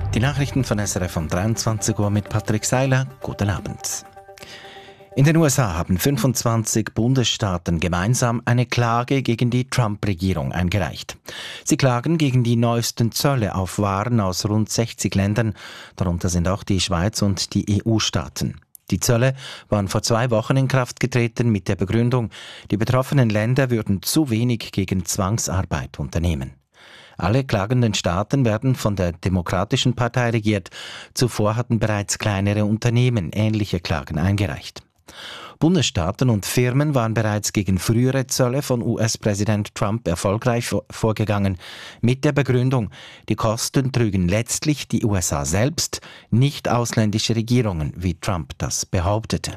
Die Nachrichten von SRF um 23 Uhr mit Patrick Seiler. Guten Abend. In den USA haben 25 Bundesstaaten gemeinsam eine Klage gegen die Trump-Regierung eingereicht. Sie klagen gegen die neuesten Zölle auf Waren aus rund 60 Ländern, darunter sind auch die Schweiz und die EU-Staaten. Die Zölle waren vor 2 Wochen in Kraft getreten mit der Begründung, die betroffenen Länder würden zu wenig gegen Zwangsarbeit unternehmen. Alle klagenden Staaten werden von der Demokratischen Partei regiert. Zuvor hatten bereits kleinere Unternehmen ähnliche Klagen eingereicht. Bundesstaaten und Firmen waren bereits gegen frühere Zölle von US-Präsident Trump erfolgreich vorgegangen, mit der Begründung, die Kosten trügen letztlich die USA selbst, nicht ausländische Regierungen, wie Trump das behauptete.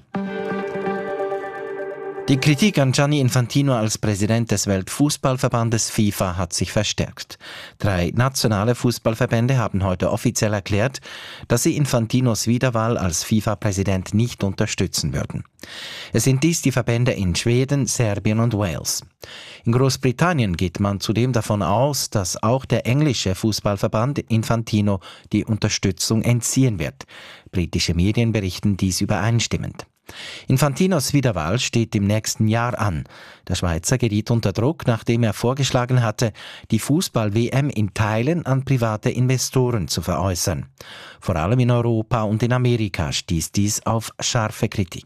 Die Kritik an Gianni Infantino als Präsident des Weltfußballverbandes FIFA hat sich verstärkt. 3 nationale Fußballverbände haben heute offiziell erklärt, dass sie Infantinos Wiederwahl als FIFA-Präsident nicht unterstützen würden. Es sind dies die Verbände in Schweden, Serbien und Wales. In Großbritannien geht man zudem davon aus, dass auch der englische Fußballverband Infantino die Unterstützung entziehen wird. Britische Medien berichten dies übereinstimmend. Infantinos Wiederwahl steht im nächsten Jahr an. Der Schweizer geriet unter Druck, nachdem er vorgeschlagen hatte, die Fußball-WM in Teilen an private Investoren zu veräußern. Vor allem in Europa und in Amerika stieß dies auf scharfe Kritik.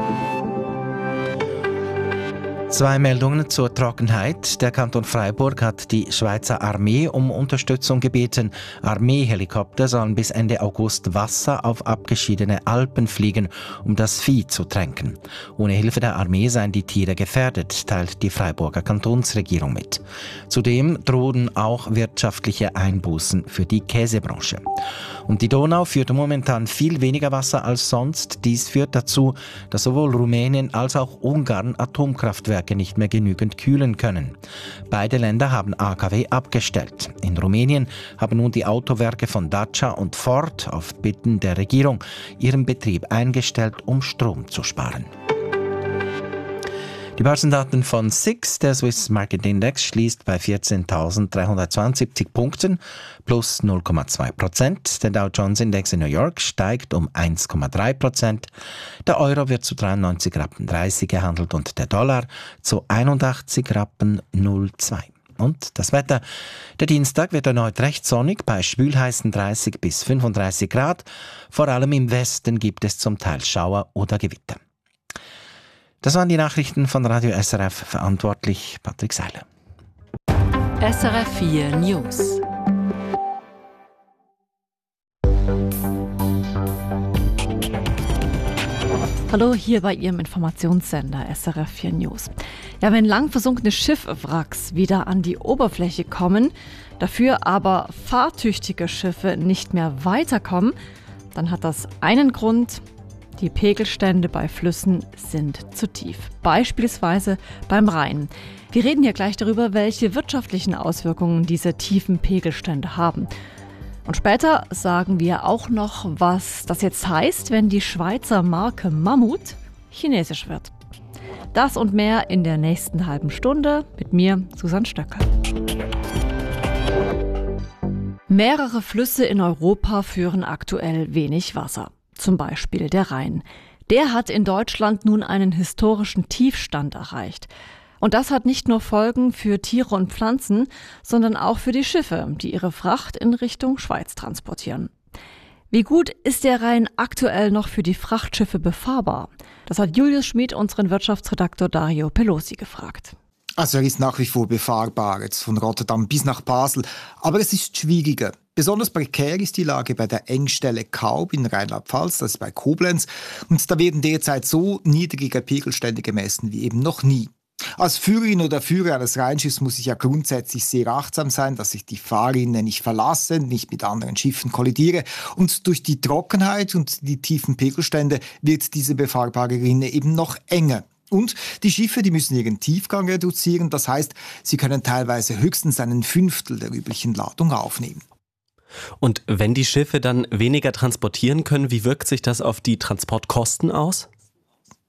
2 Meldungen zur Trockenheit. Der Kanton Freiburg hat die Schweizer Armee um Unterstützung gebeten. Armeehelikopter sollen bis Ende August Wasser auf abgeschiedene Alpen fliegen, um das Vieh zu tränken. Ohne Hilfe der Armee seien die Tiere gefährdet, teilt die Freiburger Kantonsregierung mit. Zudem drohen auch wirtschaftliche Einbußen für die Käsebranche. Und die Donau führt momentan viel weniger Wasser als sonst. Dies führt dazu, dass sowohl Rumänien als auch Ungarn Atomkraftwerke nicht mehr genügend kühlen können. Beide Länder haben AKW abgestellt. In Rumänien haben nun die Autowerke von Dacia und Ford auf Bitten der Regierung ihren Betrieb eingestellt, um Strom zu sparen. Die Börsendaten von SIX, der Swiss Market Index, schließt bei 14.372 Punkten plus 0,2%. Der Dow Jones Index in New York steigt um 1,3%. Der Euro wird zu 93,30 Rappen gehandelt und der Dollar zu 81,02 Rappen. Und das Wetter. Der Dienstag wird erneut recht sonnig bei schwülheißen 30 bis 35 Grad. Vor allem im Westen gibt es zum Teil Schauer oder Gewitter. Das waren die Nachrichten von Radio SRF, verantwortlich Patrick Seiler. SRF 4 News. Hallo, hier bei Ihrem Informationssender SRF 4 News. Ja, wenn lang versunkene Schiffwracks wieder an die Oberfläche kommen, dafür aber fahrtüchtige Schiffe nicht mehr weiterkommen, dann hat das einen Grund: die Pegelstände bei Flüssen sind zu tief. Beispielsweise beim Rhein. Wir reden hier gleich darüber, welche wirtschaftlichen Auswirkungen diese tiefen Pegelstände haben. Und später sagen wir auch noch, was das jetzt heißt, wenn die Schweizer Marke Mammut chinesisch wird. Das und mehr in der nächsten halben Stunde mit mir, Susanne Stöcker. Mehrere Flüsse in Europa führen aktuell wenig Wasser. Zum Beispiel der Rhein. Der hat in Deutschland nun einen historischen Tiefstand erreicht. Und das hat nicht nur Folgen für Tiere und Pflanzen, sondern auch für die Schiffe, die ihre Fracht in Richtung Schweiz transportieren. Wie gut ist der Rhein aktuell noch für die Frachtschiffe befahrbar? Das hat Julius Schmid unseren Wirtschaftsredaktor Dario Pelosi gefragt. Also er ist nach wie vor befahrbar, jetzt von Rotterdam bis nach Basel. Aber es ist schwieriger. Besonders prekär ist die Lage bei der Engstelle Kaub in Rheinland-Pfalz, das ist bei Koblenz. Und da werden derzeit so niedrige Pegelstände gemessen wie eben noch nie. Als Führerin oder Führer eines Rheinschiffs muss ich ja grundsätzlich sehr achtsam sein, dass ich die Fahrrinne nicht verlasse, nicht mit anderen Schiffen kollidiere. Und durch die Trockenheit und die tiefen Pegelstände wird diese befahrbare Rinne eben noch enger. Und die Schiffe, die müssen ihren Tiefgang reduzieren. Das heißt, sie können teilweise höchstens 1/5 der üblichen Ladung aufnehmen. Und wenn die Schiffe dann weniger transportieren können, wie wirkt sich das auf die Transportkosten aus?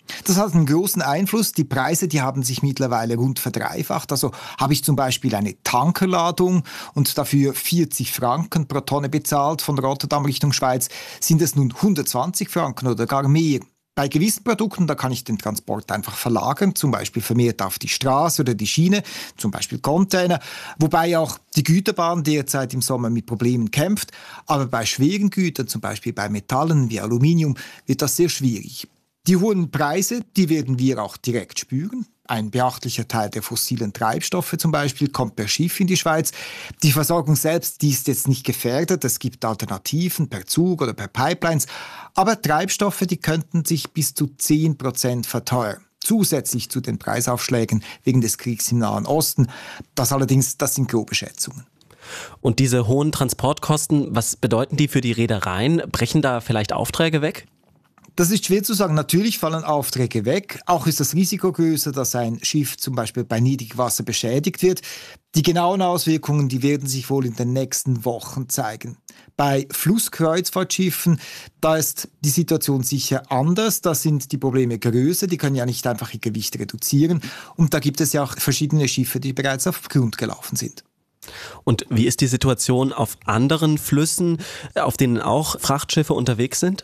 Das hat einen großen Einfluss. Die Preise, die haben sich mittlerweile rund verdreifacht. Also habe ich zum Beispiel eine Tankerladung und dafür 40 Franken pro Tonne bezahlt von Rotterdam Richtung Schweiz, sind es nun 120 Franken oder gar mehr. Bei gewissen Produkten, da kann ich den Transport einfach verlagern, zum Beispiel vermehrt auf die Straße oder die Schiene, zum Beispiel Container, wobei auch die Güterbahn derzeit im Sommer mit Problemen kämpft. Aber bei schweren Gütern, zum Beispiel bei Metallen wie Aluminium, wird das sehr schwierig. Die hohen Preise, die werden wir auch direkt spüren. Ein beachtlicher Teil der fossilen Treibstoffe zum Beispiel kommt per Schiff in die Schweiz. Die Versorgung selbst, die ist jetzt nicht gefährdet. Es gibt Alternativen per Zug oder per Pipelines. Aber Treibstoffe, die könnten sich bis zu 10% verteuern. Zusätzlich zu den Preisaufschlägen wegen des Kriegs im Nahen Osten. Das sind grobe Schätzungen. Und diese hohen Transportkosten, was bedeuten die für die Reedereien? Brechen da vielleicht Aufträge weg? Das ist schwer zu sagen. Natürlich fallen Aufträge weg. Auch ist das Risiko größer, dass ein Schiff zum Beispiel bei Niedrigwasser beschädigt wird. Die genauen Auswirkungen, die werden sich wohl in den nächsten Wochen zeigen. Bei Flusskreuzfahrtschiffen, da ist die Situation sicher anders. Da sind die Probleme größer. Die können ja nicht einfach ihr Gewicht reduzieren. Und da gibt es ja auch verschiedene Schiffe, die bereits auf Grund gelaufen sind. Und wie ist die Situation auf anderen Flüssen, auf denen auch Frachtschiffe unterwegs sind?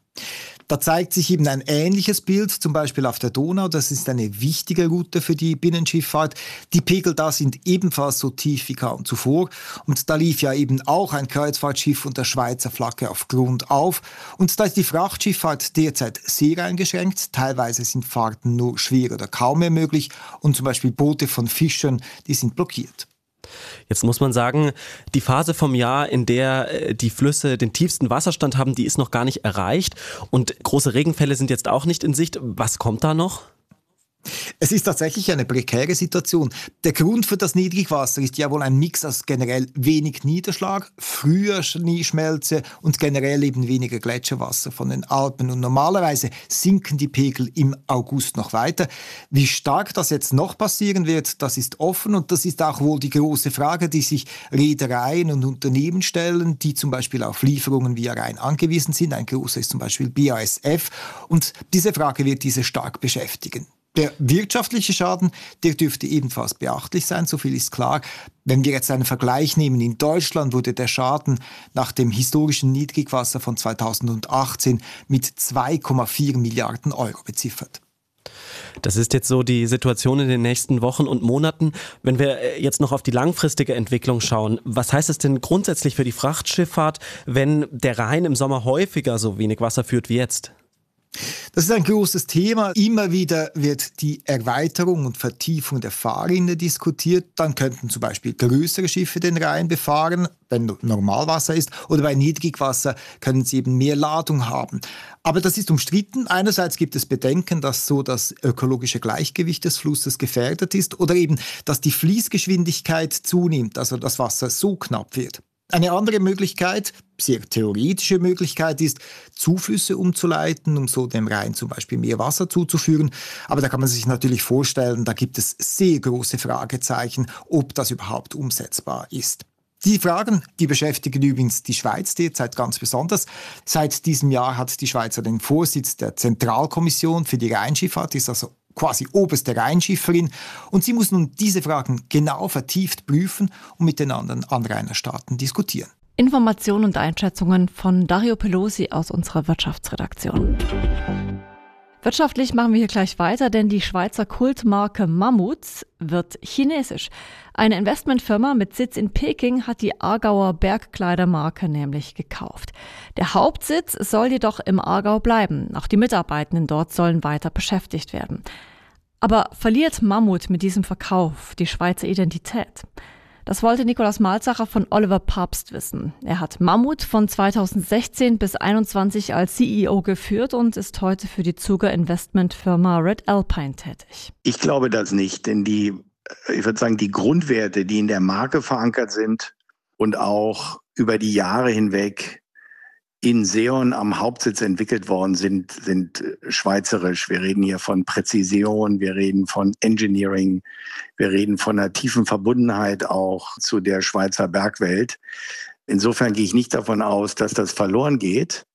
Da zeigt sich eben ein ähnliches Bild, zum Beispiel auf der Donau. Das ist eine wichtige Route für die Binnenschifffahrt. Die Pegel da sind ebenfalls so tief wie kaum zuvor. Und da lief ja eben auch ein Kreuzfahrtschiff unter Schweizer Flagge auf Grund auf. Und da ist die Frachtschifffahrt derzeit sehr eingeschränkt. Teilweise sind Fahrten nur schwer oder kaum mehr möglich. Und zum Beispiel Boote von Fischern, die sind blockiert. Jetzt muss man sagen, die Phase vom Jahr, in der die Flüsse den tiefsten Wasserstand haben, die ist noch gar nicht erreicht. Und große Regenfälle sind jetzt auch nicht in Sicht. Was kommt da noch? Es ist tatsächlich eine prekäre Situation. Der Grund für das Niedrigwasser ist ja wohl ein Mix aus generell wenig Niederschlag, früher Schneeschmelze und generell eben weniger Gletscherwasser von den Alpen. Und normalerweise sinken die Pegel im August noch weiter. Wie stark das jetzt noch passieren wird, das ist offen und das ist auch wohl die große Frage, die sich Reedereien und Unternehmen stellen, die zum Beispiel auf Lieferungen via Rhein angewiesen sind. Ein großer ist zum Beispiel BASF und diese Frage wird diese stark beschäftigen. Der wirtschaftliche Schaden, der dürfte ebenfalls beachtlich sein, so viel ist klar. Wenn wir jetzt einen Vergleich nehmen, in Deutschland wurde der Schaden nach dem historischen Niedrigwasser von 2018 mit 2,4 Milliarden Euro beziffert. Das ist jetzt so die Situation in den nächsten Wochen und Monaten. Wenn wir jetzt noch auf die langfristige Entwicklung schauen, was heißt es denn grundsätzlich für die Frachtschifffahrt, wenn der Rhein im Sommer häufiger so wenig Wasser führt wie jetzt? Das ist ein großes Thema. Immer wieder wird die Erweiterung und Vertiefung der Fahrrinne diskutiert. Dann könnten zum Beispiel größere Schiffe den Rhein befahren, wenn Normalwasser ist. Oder bei Niedrigwasser können sie eben mehr Ladung haben. Aber das ist umstritten. Einerseits gibt es Bedenken, dass so das ökologische Gleichgewicht des Flusses gefährdet ist. Oder eben, dass die Fließgeschwindigkeit zunimmt, also das Wasser so knapp wird. Eine andere Möglichkeit, sehr theoretische Möglichkeit ist, Zuflüsse umzuleiten, um so dem Rhein zum Beispiel mehr Wasser zuzuführen. Aber da kann man sich natürlich vorstellen, da gibt es sehr große Fragezeichen, ob das überhaupt umsetzbar ist. Die Fragen, die beschäftigen übrigens die Schweiz derzeit ganz besonders. Seit diesem Jahr hat die Schweiz den Vorsitz der Zentralkommission für die Rheinschifffahrt, ist also quasi oberste Rheinschifferin. Und sie muss nun diese Fragen genau vertieft prüfen und mit den anderen Anrainerstaaten diskutieren. Informationen und Einschätzungen von Dario Pelosi aus unserer Wirtschaftsredaktion. Wirtschaftlich machen wir hier gleich weiter, denn die Schweizer Kultmarke Mammuts wird chinesisch. Eine Investmentfirma mit Sitz in Peking hat die Aargauer Bergkleidermarke nämlich gekauft. Der Hauptsitz soll jedoch im Aargau bleiben. Auch die Mitarbeitenden dort sollen weiter beschäftigt werden. Aber verliert Mammut mit diesem Verkauf die Schweizer Identität? Das wollte Nikolaus Malzacher von Oliver Papst wissen. Er hat Mammut von 2016 bis 2021 als CEO geführt und ist heute für die Zuger Investmentfirma Red Alpine tätig. Ich glaube das nicht, denn die Grundwerte, die in der Marke verankert sind und auch über die Jahre hinweg in Seon am Hauptsitz entwickelt worden sind schweizerisch. Wir reden hier von Präzision, wir reden von Engineering, wir reden von einer tiefen Verbundenheit auch zu der Schweizer Bergwelt. Insofern gehe ich nicht davon aus, dass das verloren geht.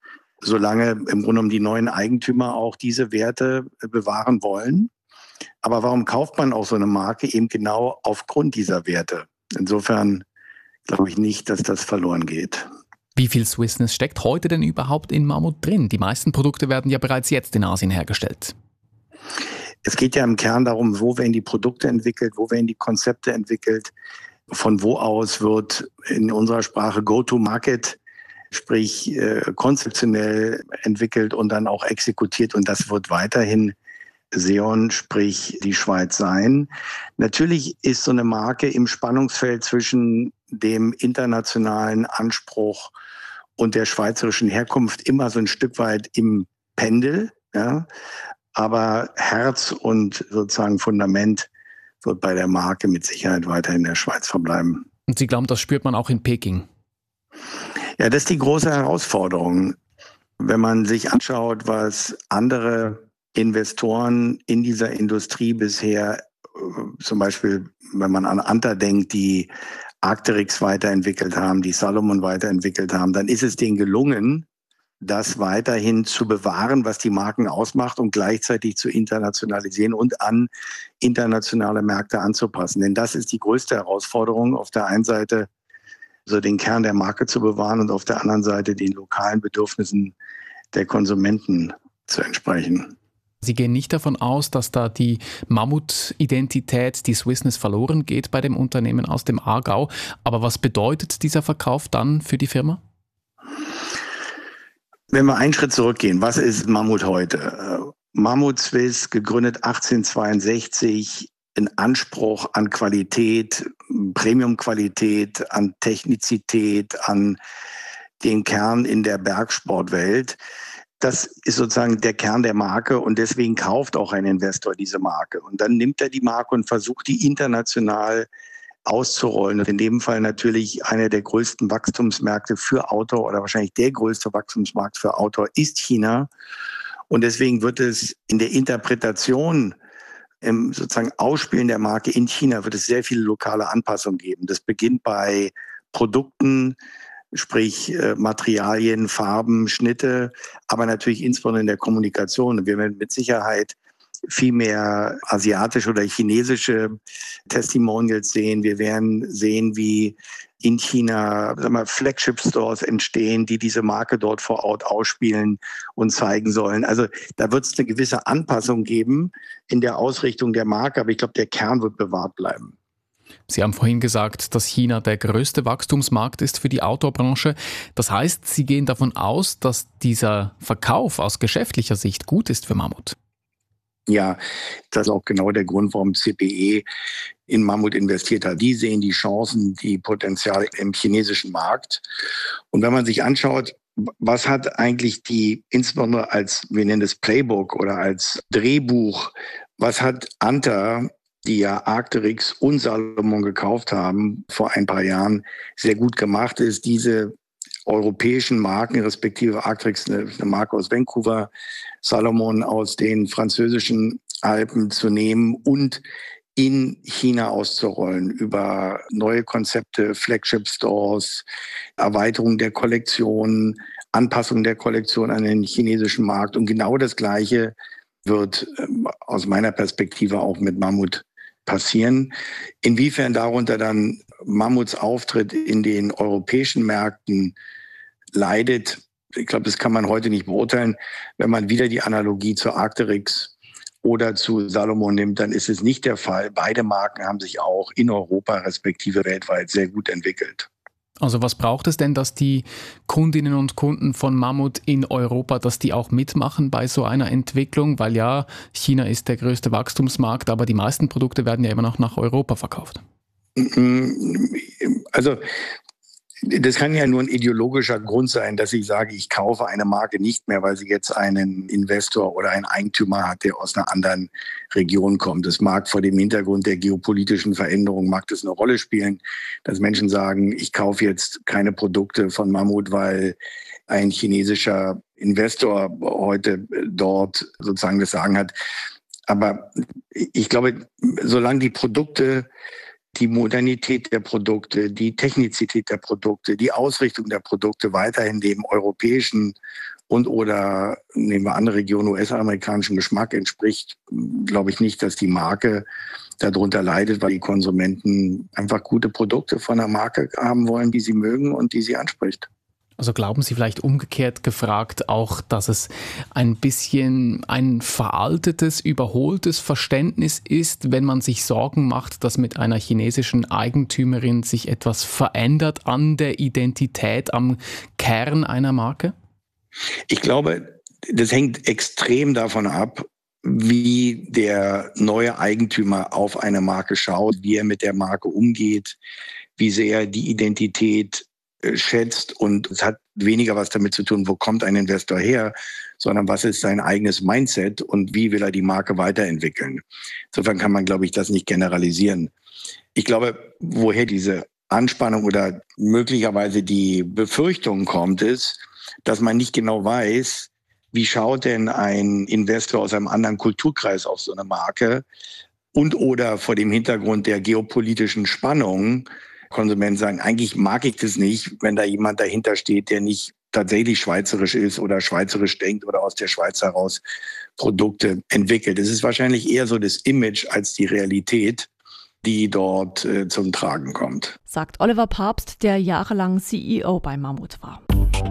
solange im Grunde genommen die neuen Eigentümer auch diese Werte bewahren wollen. Aber warum kauft man auch so eine Marke? Eben genau aufgrund dieser Werte. Insofern glaube ich nicht, dass das verloren geht. Wie viel Swissness steckt heute denn überhaupt in Mammut drin? Die meisten Produkte werden ja bereits jetzt in Asien hergestellt. Es geht ja im Kern darum, wo werden die Produkte entwickelt, wo werden die Konzepte entwickelt, von wo aus wird in unserer Sprache Go-to-Market, sprich konzeptionell entwickelt und dann auch exekutiert. Und das wird weiterhin Seon, sprich die Schweiz sein. Natürlich ist so eine Marke im Spannungsfeld zwischen dem internationalen Anspruch und der schweizerischen Herkunft immer so ein Stück weit im Pendel. Ja? Aber Herz und sozusagen Fundament wird bei der Marke mit Sicherheit weiterhin in der Schweiz verbleiben. Und Sie glauben, das spürt man auch in Peking? Ja, das ist die große Herausforderung. Wenn man sich anschaut, was andere Investoren in dieser Industrie bisher, zum Beispiel, wenn man an Anta denkt, die Arc'teryx weiterentwickelt haben, die Salomon weiterentwickelt haben, dann ist es denen gelungen, das weiterhin zu bewahren, was die Marken ausmacht und gleichzeitig zu internationalisieren und an internationale Märkte anzupassen. Denn das ist die größte Herausforderung, auf der einen Seite so den Kern der Marke zu bewahren und auf der anderen Seite den lokalen Bedürfnissen der Konsumenten zu entsprechen. Sie gehen nicht davon aus, dass da die Mammut-Identität, die Swissness verloren geht bei dem Unternehmen aus dem Aargau. Aber was bedeutet dieser Verkauf dann für die Firma? Wenn wir einen Schritt zurückgehen, was ist Mammut heute? Mammut Swiss, gegründet 1862, ein Anspruch an Qualität, Premium-Qualität, an Technizität, an den Kern in der Bergsportwelt. Das ist sozusagen der Kern der Marke und deswegen kauft auch ein Investor diese Marke. Und dann nimmt er die Marke und versucht, die international auszurollen. Und in dem Fall natürlich einer der größten Wachstumsmärkte für Outdoor oder wahrscheinlich der größte Wachstumsmarkt für Outdoor ist China. Und deswegen wird es in der Interpretation, im sozusagen Ausspielen der Marke in China, wird es sehr viele lokale Anpassungen geben. Das beginnt bei Produkten, sprich Materialien, Farben, Schnitte, aber natürlich insbesondere in der Kommunikation. Und wir werden mit Sicherheit viel mehr asiatische oder chinesische Testimonials sehen. Wir werden sehen, wie in China Flagship-Stores entstehen, die diese Marke dort vor Ort ausspielen und zeigen sollen. Also da wird es eine gewisse Anpassung geben in der Ausrichtung der Marke, aber ich glaube, der Kern wird bewahrt bleiben. Sie haben vorhin gesagt, dass China der größte Wachstumsmarkt ist für die Outdoor-Branche. Das heißt, Sie gehen davon aus, dass dieser Verkauf aus geschäftlicher Sicht gut ist für Mammut? Ja, das ist auch genau der Grund, warum CPE in Mammut investiert hat. Die sehen die Chancen, die Potenziale im chinesischen Markt. Und wenn man sich anschaut, was hat eigentlich insbesondere als, wir nennen das Playbook oder als Drehbuch, was hat Anta, die ja Arc'teryx und Salomon gekauft haben, vor ein paar Jahren sehr gut gemacht ist, diese europäischen Marken, respektive Arc'teryx, eine Marke aus Vancouver, Salomon aus den französischen Alpen zu nehmen und in China auszurollen über neue Konzepte, Flagship-Stores, Erweiterung der Kollektion, Anpassung der Kollektion an den chinesischen Markt. Und genau das Gleiche wird aus meiner Perspektive auch mit Mammut passieren. Inwiefern darunter dann Mammuts Auftritt in den europäischen Märkten leidet, ich glaube, das kann man heute nicht beurteilen. Wenn man wieder die Analogie zu Arc'teryx oder zu Salomon nimmt, dann ist es nicht der Fall. Beide Marken haben sich auch in Europa respektive weltweit sehr gut entwickelt. Also was braucht es denn, dass die Kundinnen und Kunden von Mammut in Europa, dass die auch mitmachen bei so einer Entwicklung? Weil ja, China ist der größte Wachstumsmarkt, aber die meisten Produkte werden ja immer noch nach Europa verkauft. Also das kann ja nur ein ideologischer Grund sein, dass ich sage, ich kaufe eine Marke nicht mehr, weil sie jetzt einen Investor oder einen Eigentümer hat, der aus einer anderen Region kommt. Das mag vor dem Hintergrund der geopolitischen Veränderung, mag das eine Rolle spielen, dass Menschen sagen, ich kaufe jetzt keine Produkte von Mammut, weil ein chinesischer Investor heute dort sozusagen das Sagen hat. Aber ich glaube, solange die Produkte, die Modernität der Produkte, die Technizität der Produkte, die Ausrichtung der Produkte weiterhin dem europäischen und oder nehmen wir andere Regionen, US-amerikanischen Geschmack entspricht, glaube ich nicht, dass die Marke darunter leidet, weil die Konsumenten einfach gute Produkte von der Marke haben wollen, die sie mögen und die sie anspricht. Also glauben Sie vielleicht umgekehrt gefragt auch, dass es ein bisschen ein veraltetes, überholtes Verständnis ist, wenn man sich Sorgen macht, dass mit einer chinesischen Eigentümerin sich etwas verändert an der Identität, am Kern einer Marke? Ich glaube, das hängt extrem davon ab, wie der neue Eigentümer auf eine Marke schaut, wie er mit der Marke umgeht, wie sehr er die Identität schätzt. Und es hat weniger was damit zu tun, wo kommt ein Investor her, sondern was ist sein eigenes Mindset und wie will er die Marke weiterentwickeln. Insofern kann man, glaube ich, das nicht generalisieren. Ich glaube, woher diese Anspannung oder möglicherweise die Befürchtung kommt, ist, dass man nicht genau weiß, wie schaut denn ein Investor aus einem anderen Kulturkreis auf so eine Marke und oder vor dem Hintergrund der geopolitischen Spannungen Konsumenten sagen, eigentlich mag ich das nicht, wenn da jemand dahinter steht, der nicht tatsächlich schweizerisch ist oder schweizerisch denkt oder aus der Schweiz heraus Produkte entwickelt. Es ist wahrscheinlich eher so das Image als die Realität, die dort zum Tragen kommt. Sagt Oliver Papst, der jahrelang CEO bei Mammut war.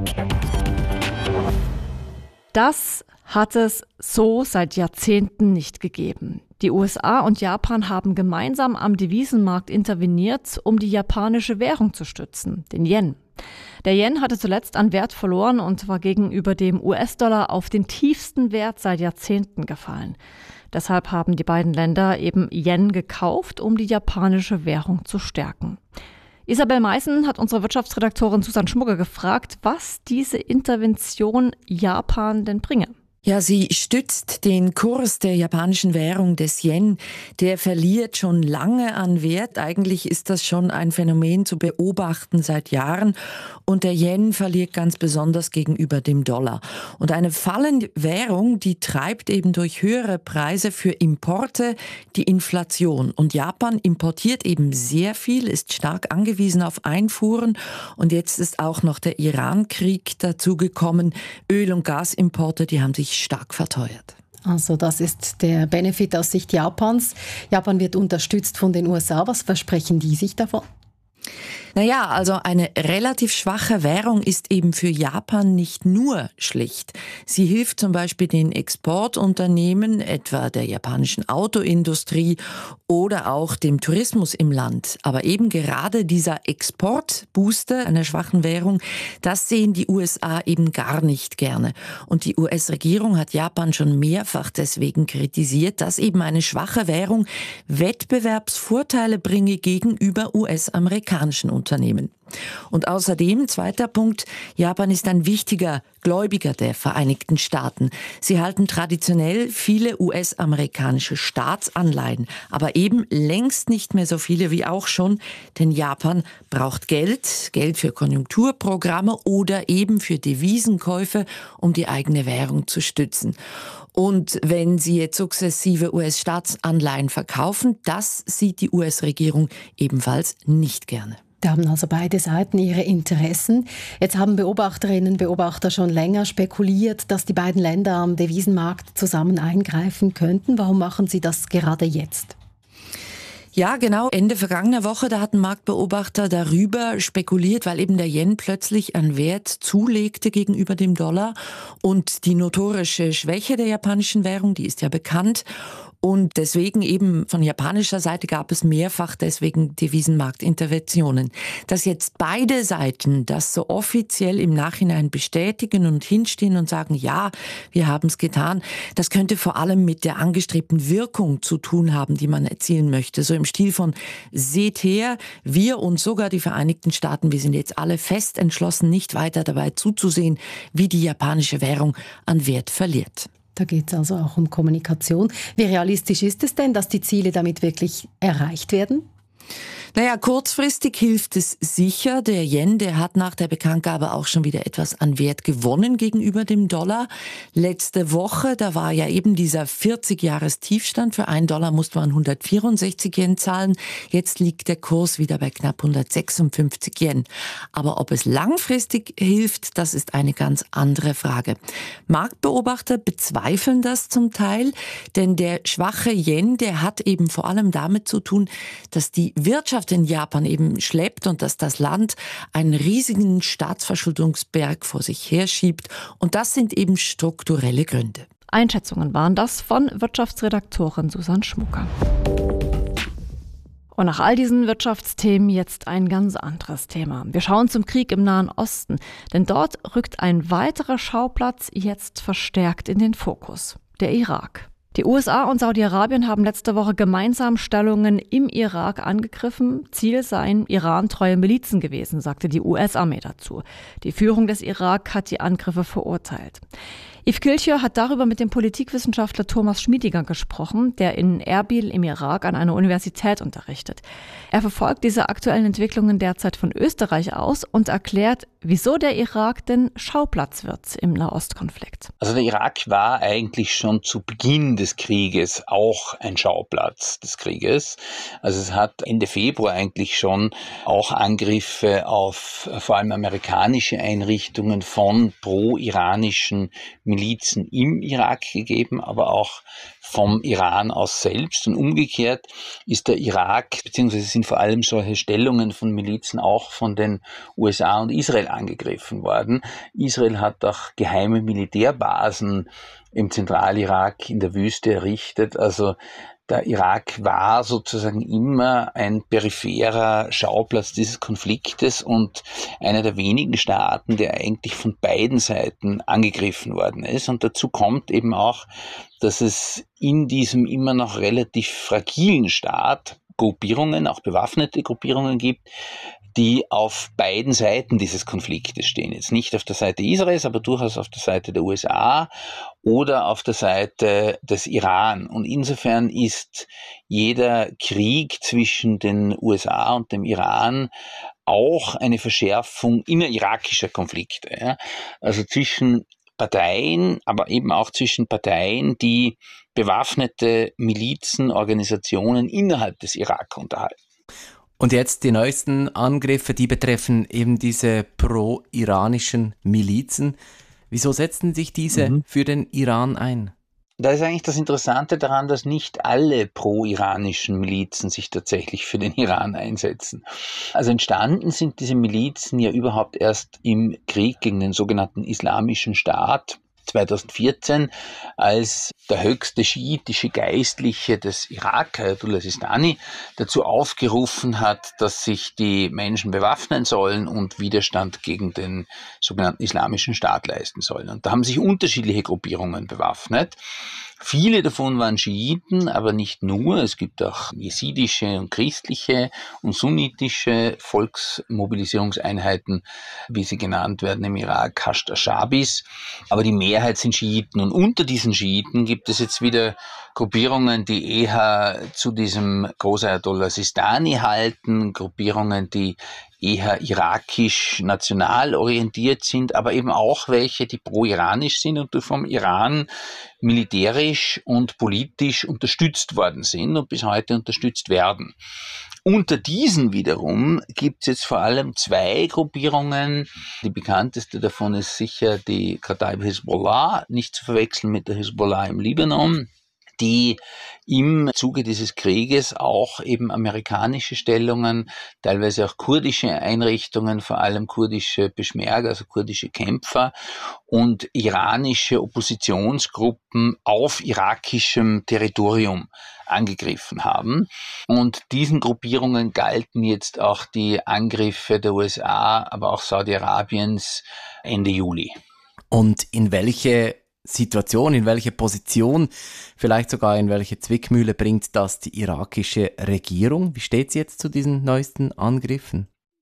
Das hat es so seit Jahrzehnten nicht gegeben. Die USA und Japan haben gemeinsam am Devisenmarkt interveniert, um die japanische Währung zu stützen, den Yen. Der Yen hatte zuletzt an Wert verloren und war gegenüber dem US-Dollar auf den tiefsten Wert seit Jahrzehnten gefallen. Deshalb haben die beiden Länder eben Yen gekauft, um die japanische Währung zu stärken. Isabel Meißen hat unsere Wirtschaftsredaktorin Susanne Schmugger gefragt, was diese Intervention Japan denn bringe. Ja, sie stützt den Kurs der japanischen Währung des Yen. Der verliert schon lange an Wert. Eigentlich ist das schon ein Phänomen zu beobachten seit Jahren. Und der Yen verliert ganz besonders gegenüber dem Dollar. Und eine fallende Währung, die treibt eben durch höhere Preise für Importe die Inflation. Und Japan importiert eben sehr viel, ist stark angewiesen auf Einfuhren. Und jetzt ist auch noch der Iran-Krieg dazugekommen. Öl- und Gasimporte, die haben sich stark verteuert. Also das ist der Benefit aus Sicht Japans. Japan wird unterstützt von den USA. Was versprechen die sich davon? Naja, also eine relativ schwache Währung ist eben für Japan nicht nur schlecht. Sie hilft zum Beispiel den Exportunternehmen, etwa der japanischen Autoindustrie oder auch dem Tourismus im Land. Aber eben gerade dieser Exportbooster einer schwachen Währung, das sehen die USA eben gar nicht gerne. Und die US-Regierung hat Japan schon mehrfach deswegen kritisiert, dass eben eine schwache Währung Wettbewerbsvorteile bringe gegenüber US-amerikanischen Unternehmen. Und außerdem, zweiter Punkt, Japan ist ein wichtiger Gläubiger der Vereinigten Staaten. Sie halten traditionell viele US-amerikanische Staatsanleihen, aber eben längst nicht mehr so viele wie auch schon, denn Japan braucht Geld für Konjunkturprogramme oder eben für Devisenkäufe, um die eigene Währung zu stützen. Und wenn sie jetzt sukzessive US-Staatsanleihen verkaufen, das sieht die US-Regierung ebenfalls nicht gerne. Da haben also beide Seiten ihre Interessen. Jetzt haben Beobachterinnen und Beobachter schon länger spekuliert, dass die beiden Länder am Devisenmarkt zusammen eingreifen könnten. Warum machen sie das gerade jetzt? Ja, genau. Ende vergangener Woche, da hatten Marktbeobachter darüber spekuliert, weil eben der Yen plötzlich an Wert zulegte gegenüber dem Dollar und die notorische Schwäche der japanischen Währung, die ist ja bekannt. Und deswegen eben von japanischer Seite gab es mehrfach deswegen Devisenmarktinterventionen. Dass jetzt beide Seiten das so offiziell im Nachhinein bestätigen und hinstehen und sagen, ja, wir haben es getan, das könnte vor allem mit der angestrebten Wirkung zu tun haben, die man erzielen möchte. So im Stil von, seht her, wir und sogar die Vereinigten Staaten, wir sind jetzt alle fest entschlossen, nicht weiter dabei zuzusehen, wie die japanische Währung an Wert verliert. Da geht es also auch um Kommunikation. Wie realistisch ist es denn, dass die Ziele damit wirklich erreicht werden? Naja, kurzfristig hilft es sicher. Der Yen, der hat nach der Bekanntgabe auch schon wieder etwas an Wert gewonnen gegenüber dem Dollar. Letzte Woche, da war ja eben dieser 40-Jahres-Tiefstand. Für $1 musste man 164 Yen zahlen. Jetzt liegt der Kurs wieder bei knapp 156 Yen. Aber ob es langfristig hilft, das ist eine ganz andere Frage. Marktbeobachter bezweifeln das zum Teil, denn der schwache Yen, der hat eben vor allem damit zu tun, dass die Wirtschaft in Japan eben schleppt und dass das Land einen riesigen Staatsverschuldungsberg vor sich herschiebt. Und das sind eben strukturelle Gründe. Einschätzungen waren das von Wirtschaftsredaktorin Susanne Schmucker. Und nach all diesen Wirtschaftsthemen jetzt ein ganz anderes Thema. Wir schauen zum Krieg im Nahen Osten, denn dort rückt ein weiterer Schauplatz jetzt verstärkt in den Fokus: der Irak. Die USA und Saudi-Arabien haben letzte Woche gemeinsam Stellungen im Irak angegriffen. Ziel seien irantreue Milizen gewesen, sagte die US-Armee dazu. Die Führung des Irak hat die Angriffe verurteilt. Yves Kilcher hat darüber mit dem Politikwissenschaftler Thomas Schmiediger gesprochen, der in Erbil im Irak an einer Universität unterrichtet. Er verfolgt diese aktuellen Entwicklungen derzeit von Österreich aus und erklärt, wieso der Irak denn Schauplatz wird im Nahostkonflikt. Also der Irak war eigentlich schon zu Beginn des Krieges auch ein Schauplatz des Krieges. Also es hat Ende Februar eigentlich schon auch Angriffe auf vor allem amerikanische Einrichtungen von pro-iranischen Milizen im Irak gegeben, aber auch vom Iran aus selbst. Und umgekehrt ist der Irak, beziehungsweise sind vor allem solche Stellungen von Milizen auch von den USA und Israel angegriffen worden. Israel hat auch geheime Militärbasen im Zentralirak in der Wüste errichtet. Also der Irak war sozusagen immer ein peripherer Schauplatz dieses Konfliktes und einer der wenigen Staaten, der eigentlich von beiden Seiten angegriffen worden ist. Und dazu kommt eben auch, dass es in diesem immer noch relativ fragilen Staat Gruppierungen, auch bewaffnete Gruppierungen gibt, die auf beiden Seiten dieses Konfliktes stehen. Jetzt nicht auf der Seite Israels, aber durchaus auf der Seite der USA oder auf der Seite des Iran. Und insofern ist jeder Krieg zwischen den USA und dem Iran auch eine Verschärfung innerirакischer Konflikte. Ja? Also zwischen Parteien, aber eben auch zwischen Parteien, die bewaffnete Milizen, Organisationen innerhalb des Irak unterhalten. Und jetzt die neuesten Angriffe, die betreffen eben diese pro-iranischen Milizen. Wieso setzen sich diese für den Iran ein? Da ist eigentlich das Interessante daran, dass nicht alle pro-iranischen Milizen sich tatsächlich für den Iran einsetzen. Also entstanden sind diese Milizen ja überhaupt erst im Krieg gegen den sogenannten Islamischen Staat 2014, als der höchste schiitische Geistliche des Irak, Ayatollah Sistani, dazu aufgerufen hat, dass sich die Menschen bewaffnen sollen und Widerstand gegen den sogenannten Islamischen Staat leisten sollen. Und da haben sich unterschiedliche Gruppierungen bewaffnet. Viele davon waren Schiiten, aber nicht nur. Es gibt auch jesidische und christliche und sunnitische Volksmobilisierungseinheiten, wie sie genannt werden im Irak, Hashd al-Shabis. Aber die Mehrheit sind Schiiten. Und unter diesen Schiiten gibt es jetzt wieder Gruppierungen, die eher zu diesem Großayatollah Sistani halten, Gruppierungen, die eher irakisch-national orientiert sind, aber eben auch welche, die pro-iranisch sind und die vom Iran militärisch und politisch unterstützt worden sind und bis heute unterstützt werden. Unter diesen wiederum gibt es jetzt vor allem zwei Gruppierungen. Die bekannteste davon ist sicher die Kataib Hisbollah, nicht zu verwechseln mit der Hisbollah im Libanon, die im Zuge dieses Krieges auch eben amerikanische Stellungen, teilweise auch kurdische Einrichtungen, vor allem kurdische Peschmerga, also kurdische Kämpfer und iranische Oppositionsgruppen auf irakischem Territorium angegriffen haben. Und diesen Gruppierungen galten jetzt auch die Angriffe der USA, aber auch Saudi-Arabiens Ende Juli. Und in welche Situation, in welche Position, vielleicht sogar in welche Zwickmühle bringt das die irakische Regierung? Wie steht sie jetzt zu diesen neuesten Angriffen?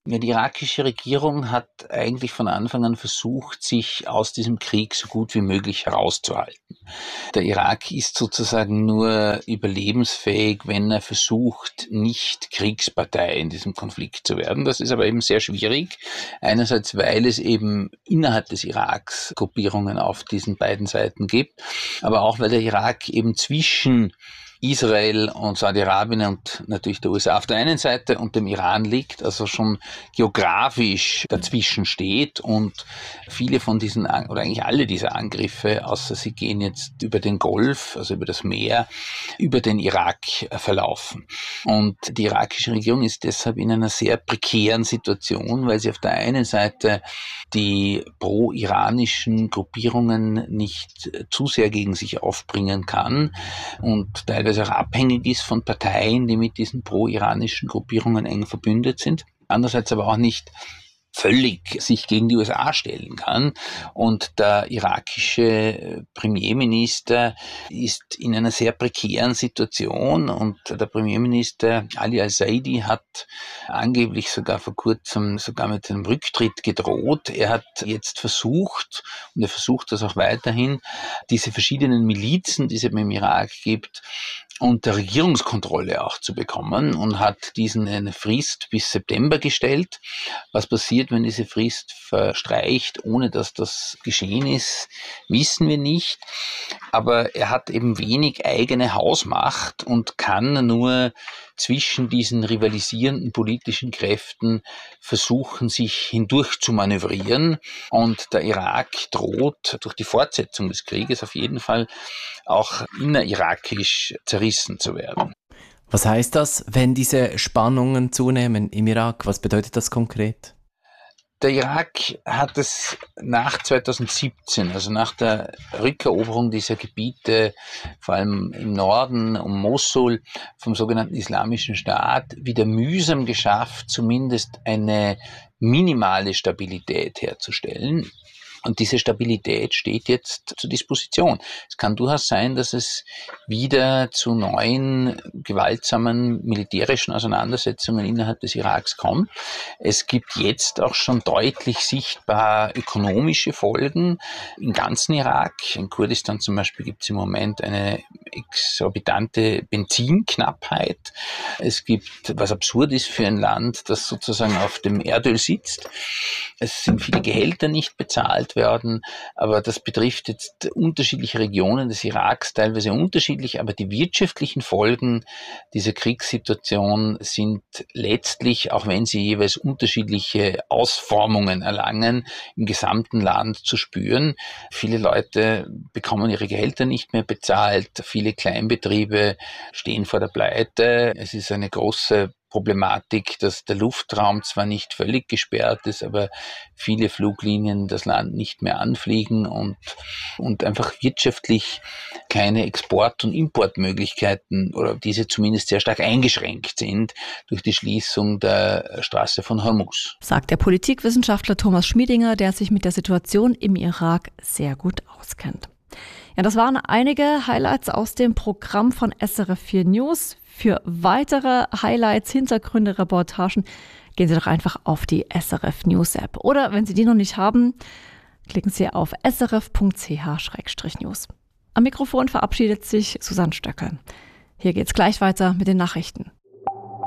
Ja, die irakische Regierung hat eigentlich von Anfang an versucht, sich aus diesem Krieg so gut wie möglich herauszuhalten. Der Irak ist sozusagen nur überlebensfähig, wenn er versucht, nicht Kriegspartei in diesem Konflikt zu werden. Das ist aber eben sehr schwierig. Einerseits, weil es eben innerhalb des Iraks Gruppierungen auf diesen beiden Seiten gibt, aber auch, weil der Irak eben zwischen Israel und Saudi-Arabien und natürlich der USA auf der einen Seite und dem Iran liegt, also schon geografisch dazwischen steht und viele von diesen, oder eigentlich alle diese Angriffe, außer sie gehen jetzt über den Golf, also über das Meer, über den Irak verlaufen. Und die irakische Regierung ist deshalb in einer sehr prekären Situation, weil sie auf der einen Seite die pro-iranischen Gruppierungen nicht zu sehr gegen sich aufbringen kann und teilweise auch abhängig ist von Parteien, die mit diesen pro-iranischen Gruppierungen eng verbündet sind. Andererseits aber auch nicht völlig sich gegen die USA stellen kann. Und der irakische Premierminister ist in einer sehr prekären Situation und der Premierminister Ali al-Saidi hat angeblich sogar vor kurzem sogar mit einem Rücktritt gedroht. Er hat jetzt versucht, und er versucht das auch weiterhin, diese verschiedenen Milizen, die es eben im Irak gibt, unter Regierungskontrolle auch zu bekommen und hat diesen eine Frist bis September gestellt. Was passiert, wenn diese Frist verstreicht, ohne dass das geschehen ist, wissen wir nicht. Aber er hat eben wenig eigene Hausmacht und kann nur zwischen diesen rivalisierenden politischen Kräften versuchen, sich hindurch zu manövrieren. Und der Irak droht durch die Fortsetzung des Krieges auf jeden Fall auch innerirakisch zerrissen zu werden. Was heißt das, wenn diese Spannungen zunehmen im Irak? Was bedeutet das konkret? Der Irak hat es nach 2017, also nach der Rückeroberung dieser Gebiete, vor allem im Norden um Mosul, vom sogenannten Islamischen Staat, wieder mühsam geschafft, zumindest eine minimale Stabilität herzustellen. Und diese Stabilität steht jetzt zur Disposition. Es kann durchaus sein, dass es wieder zu neuen gewaltsamen militärischen Auseinandersetzungen innerhalb des Iraks kommt. Es gibt jetzt auch schon deutlich sichtbar ökonomische Folgen im ganzen Irak. In Kurdistan zum Beispiel gibt es im Moment eine exorbitante Benzinknappheit. Es gibt, was absurd ist für ein Land, das sozusagen auf dem Erdöl sitzt. Es sind viele Gehälter nicht bezahlt werden, aber das betrifft jetzt unterschiedliche Regionen des Iraks, teilweise unterschiedlich, aber die wirtschaftlichen Folgen dieser Kriegssituation sind letztlich, auch wenn sie jeweils unterschiedliche Ausformungen erlangen, im gesamten Land zu spüren. Viele Leute bekommen ihre Gehälter nicht mehr bezahlt, viele Kleinbetriebe stehen vor der Pleite. Es ist eine große Problematik, dass der Luftraum zwar nicht völlig gesperrt ist, aber viele Fluglinien das Land nicht mehr anfliegen und einfach wirtschaftlich keine Export- und Importmöglichkeiten oder diese zumindest sehr stark eingeschränkt sind durch die Schließung der Straße von Hormuz. Sagt der Politikwissenschaftler Thomas Schmiedinger, der sich mit der Situation im Irak sehr gut auskennt. Ja, das waren einige Highlights aus dem Programm von SRF 4 News. Für weitere Highlights, Hintergründe, Reportagen gehen Sie doch einfach auf die SRF News App. Oder wenn Sie die noch nicht haben, klicken Sie auf srf.ch/news. Am Mikrofon verabschiedet sich Susanne Stöckel. Hier geht's gleich weiter mit den Nachrichten.